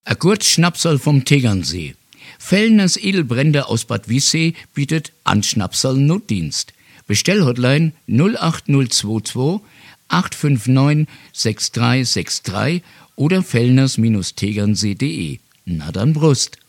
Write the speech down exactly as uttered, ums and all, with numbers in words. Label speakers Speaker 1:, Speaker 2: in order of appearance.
Speaker 1: A Kurzschnapsal vom Tegernsee. Fellners Edelbrände aus Bad Wiessee bietet Anschnapsal Notdienst. Bestellhotline null acht null zwei zwei acht fünf neun sechs drei sechs drei oder fellners Tegernsee punkt de. Na dann Brust.